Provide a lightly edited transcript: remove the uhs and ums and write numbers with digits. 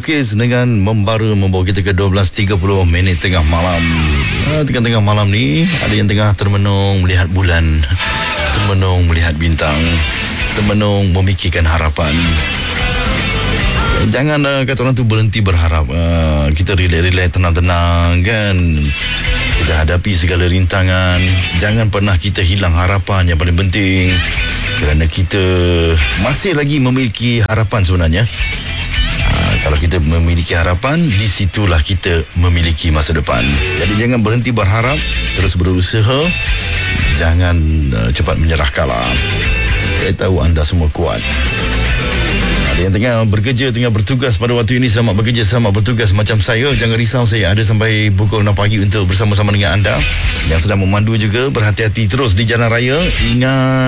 Bilqis dengan membara membawa kita ke 12.30 minit tengah malam. Tengah-tengah malam ni ada yang tengah termenung melihat bulan, termenung melihat bintang, termenung memikirkan harapan. Jangan kata orang tu berhenti berharap. Kita relax-relax, tenang-tenang kan. Kita hadapi segala rintangan. Jangan pernah kita hilang harapan, yang paling penting. Kerana kita masih lagi memiliki harapan sebenarnya. Kalau kita memiliki harapan, di situlah kita memiliki masa depan. Jadi jangan berhenti berharap, terus berusaha. Jangan cepat menyerah kalah. Saya tahu anda semua kuat. Ada yang tengah bekerja, tengah bertugas pada waktu ini, selamat bekerja, selamat bertugas. Macam saya, jangan risau, saya ada sampai pukul 6 pagi untuk bersama-sama dengan anda. Yang sedang memandu juga, berhati-hati terus di jalan raya. Ingat